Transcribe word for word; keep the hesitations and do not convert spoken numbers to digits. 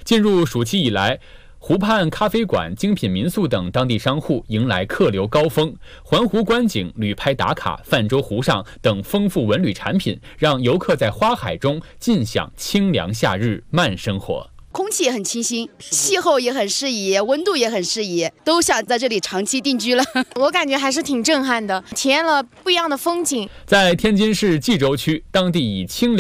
进入暑期以来，湖畔咖啡馆、精品民宿等当地商户迎来客流高峰，环湖观景、旅拍打卡、泛舟湖上等丰富文旅产品，让游客在花海中尽享清凉夏日慢生活。 空气也很清新，气候也很适宜，温度也很适宜，都想在这里长期定居了。 我感觉还是挺震撼的，体验了不一样的风景。 在天津市蓟州区，当地以清凉